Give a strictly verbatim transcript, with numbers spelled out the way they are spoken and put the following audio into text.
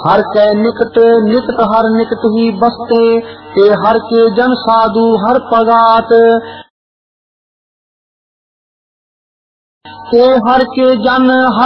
हर के निकट निकट हर निकट ही बसते, ते हर के जन साधु हर पगात, ते हर के जन हर